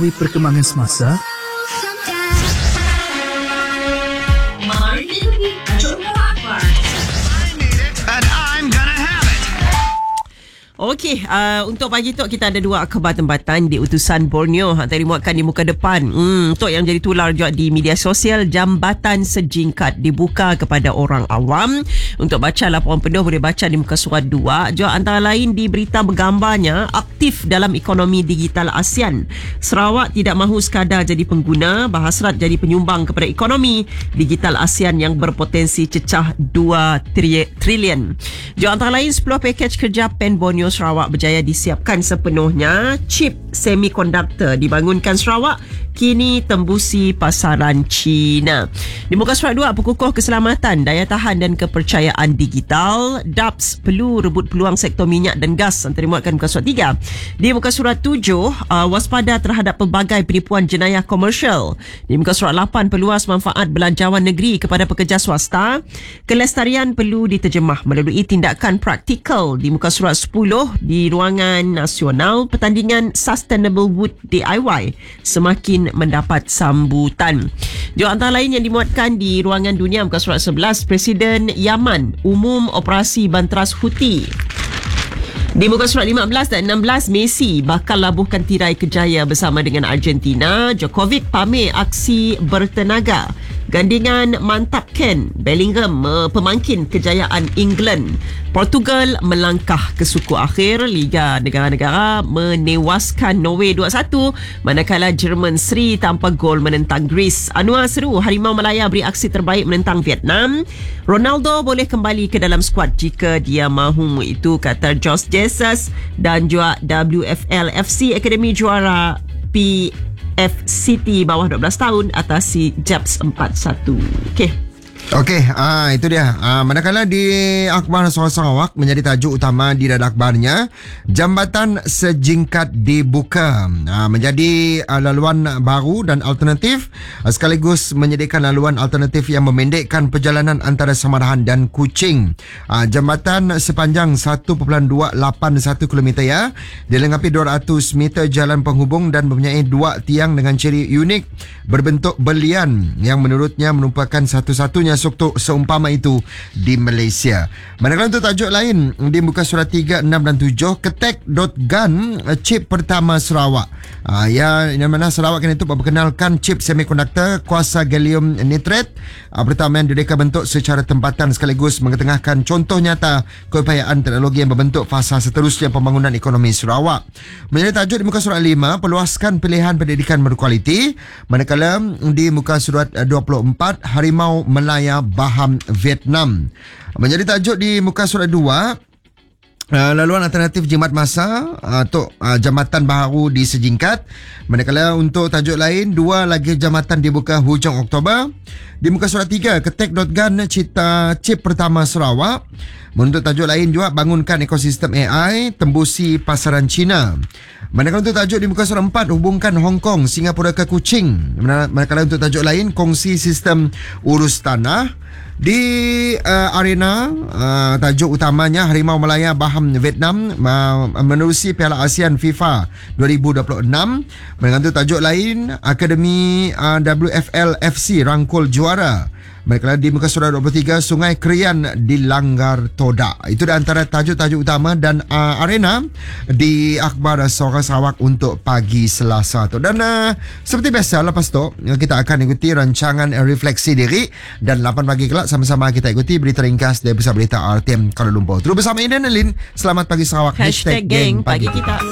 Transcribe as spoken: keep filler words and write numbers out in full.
mengetahui perkembangan semasa? Mari kita pergi Jom Akhbar. And I'm gonna have it. Okey, uh, untuk pagi tu kita ada dua akhbar tempatan di utusan Borneo. Hang tadi muatkan di muka depan. Hmm, untuk yang jadi tular juga di media sosial, jambatan sejingkat dibuka kepada orang awam. Untuk baca laporan penuh boleh baca di muka surat dua. Juga antara lain di berita bergambarnya aktif dalam ekonomi digital ASEAN. Sarawak tidak mahu sekadar jadi pengguna, berhasrat jadi penyumbang kepada ekonomi digital ASEAN yang berpotensi cecah dua trilion. Juga antara lain sepuluh pakej kerja PEN Borneo Sarawak berjaya disiapkan sepenuhnya. Chip semikonduktor dibangunkan Sarawak kini tembusi pasaran China. Di muka surat dua, Pekukuh Keselamatan, Daya Tahan dan Kepercayaan Digital. D A P S perlu rebut peluang sektor minyak dan gas. Antara muatkan muka surat tiga. Di muka surat tujuh, uh, waspada terhadap pelbagai penipuan jenayah komersial. Di muka surat lapan, peluas manfaat belanjawan negeri kepada pekerja swasta. Kelestarian perlu diterjemah melalui tindakan praktikal. Di muka surat sepuluh, di ruangan nasional, pertandingan Sustainable Wood D I Y semakin mendapat sambutan. Juga antara lain yang dimuatkan di ruangan dunia, muka surat sebelas, Presiden Yaman umum operasi banteras Houthi. Di muka surat lima belas dan enam belas, Messi bakal labuhkan tirai kejaya bersama dengan Argentina. Djokovic pamer aksi bertenaga. Gandingan mantapkan Bellingham uh, pemangkin kejayaan England. Portugal melangkah ke suku akhir. Liga Negara-Negara menewaskan Norway dua satu, manakala Jerman seri tanpa gol menentang Greece. Anwar seru Harimau Malaya beri aksi terbaik menentang Vietnam. Ronaldo boleh kembali ke dalam skuad jika dia mahu, itu kata Josh Jesus. Dan juga W F L F C Akademi juara P F City bawah dua belas tahun atasi Japs empat satu. Okey. Okey, ah itu dia. Ah, manakala di akhbar Sarawak menjadi tajuk utama di dalam akhbarnya, jambatan sejingkat dibuka. Ah, menjadi ah, laluan baru dan alternatif, ah, sekaligus menyediakan laluan alternatif yang memendekkan perjalanan antara Samarahan dan Kuching. Ah, jambatan sepanjang satu perpuluhan dua lapan satu kilometer ya, dilengkapi dua ratus meter jalan penghubung dan mempunyai dua tiang dengan ciri unik berbentuk belian yang menurutnya merupakan satu-satunya struktur seumpama itu di Malaysia. Manakala untuk tajuk lain di muka surat tiga, enam dan tujuh, Ketek dot gun chip pertama Sarawak. Uh, ya, yang mana Sarawak kini itu memperkenalkan chip semikonduktor kuasa gallium nitrate uh, pertama yang direka bentuk secara tempatan sekaligus mengetengahkan contoh nyata keupayaan teknologi yang berbentuk fasa seterusnya pembangunan ekonomi Sarawak. Menjadi tajuk di muka surat lima, peluaskan pilihan pendidikan berkualiti. Manakala di muka surat dua puluh empat, Harimau Melaya Baham Vietnam. Menjadi tajuk di muka surat dua, Uh, laluan alternatif jimat masa uh, untuk uh, jambatan baharu di Sejingkat. Manakala untuk tajuk lain, dua lagi jambatan dibuka hujung Oktober. Di muka surat tiga, Ketek dot gun cita chip pertama Sarawak. Untuk tajuk lain juga, bangunkan ekosistem A I tembusi pasaran China. Manakala untuk tajuk di muka surat empat, hubungkan Hong Kong Singapura ke Kuching. Manakala untuk tajuk lain, kongsi sistem urus tanah. Di uh, arena uh, tajuk utamanya, Harimau Melaya Baham Vietnam uh, menerusi Piala ASEAN FIFA dua ribu dua puluh enam. Dengan tajuk lain, Akademi uh, W F L F C rangkul juara. Manakala di muka surat dua puluh tiga, Sungai Krian dilanggar todak. Itu di antara tajuk-tajuk utama dan uh, arena di akhbar Suara Sarawak untuk pagi Selasa tu. Dan uh, seperti biasa, lepas tu kita akan ikuti rancangan uh, refleksi diri, dan lapan pagi kelak sama-sama kita ikuti berita ringkas dari Pusat Berita R T M Kuala Lumpur. Terus bersama Ina Nelin, selamat pagi Sarawak. Hashtag, Hashtag geng pagi kita.